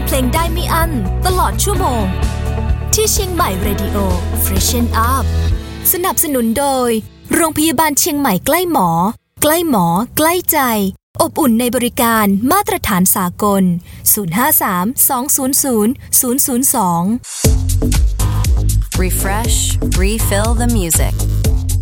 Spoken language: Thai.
เพลงได้ไม่อั้นตลอดชั่วโมงที่เชียงใหม่ Radio Freshen Up สนับสนุนโดยโรงพยาบาลเชียงใหม่ใกล้หมอใกล้หมอใกล้ใจอบอุ่นในบริการมาตรฐานสากล053-200-002 Refresh, refill the music